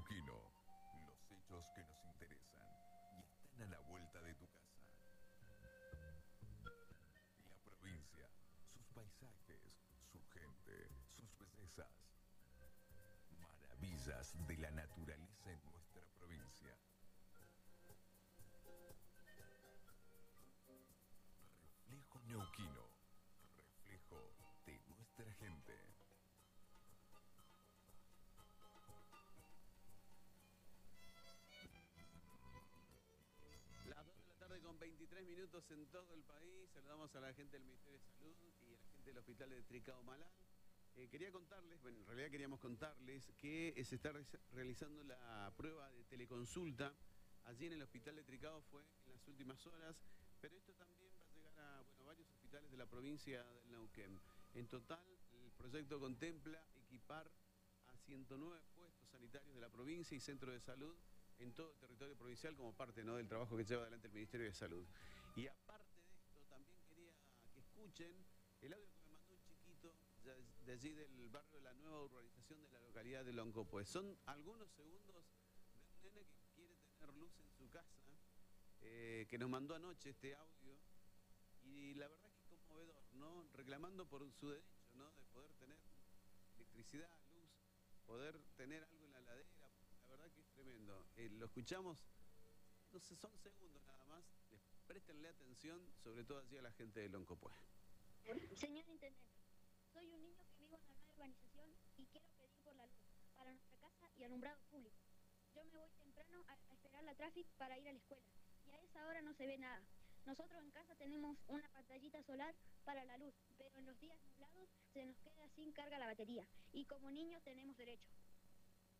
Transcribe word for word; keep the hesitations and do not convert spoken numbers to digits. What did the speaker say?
Neuquino. Los hechos que nos interesan y están a la vuelta de tu casa. La provincia, sus paisajes, su gente, sus bellezas. Maravillas de la naturaleza en nuestra provincia. Reflejo Neuquino. Reflejo de nuestra gente. Las dos de la tarde con veintitrés minutos en todo el país. Saludamos a la gente del Ministerio de Salud y a la gente del Hospital de Tricao Malal. Eh, quería contarles, bueno, en realidad queríamos contarles que eh, se está re realizando la prueba de teleconsulta. Allí en el Hospital de Tricao fue en las últimas horas, pero esto también va a llegar a bueno, varios hospitales de la provincia del Neuquén. En total, el proyecto contempla equipar a ciento nueve puestos sanitarios de la provincia y centros de salud en todo el territorio provincial como parte, ¿no?, del trabajo que lleva adelante el Ministerio de Salud. Y aparte de esto, también quería que escuchen el audio que me mandó un chiquito de allí del barrio de la nueva urbanización de la localidad de Loncopué. Son algunos segundos de un nene que quiere tener luz en su casa, eh, que nos mandó anoche este audio, y la verdad es que es conmovedor, ¿no? Reclamando por su derecho, ¿no?, de poder tener electricidad, luz, poder tener algo en la ladera. La verdad que es tremendo. Eh, lo escuchamos, no sé, son segundos nada más. Les, préstenle atención, sobre todo allí a la gente de Loncopué. Señor Intendente, soy un niño que vivo en la nueva urbanización y quiero pedir por la luz para nuestra casa y alumbrado público. Yo me voy temprano a, a esperar la tráfico para ir a la escuela y a esa hora no se ve nada. Nosotros en casa tenemos una pantallita solar para la luz, pero en los días nublados se nos queda sin carga la batería y como niños tenemos derecho.